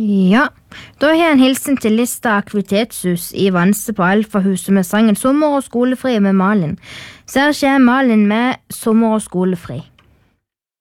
Ja, da har jeg en hilsen til Lista aktivitetshus i Vanse på Alfahuset med sangen Sommer og skolefri med Malin. Så her skjer Malin med Sommer og skolefri.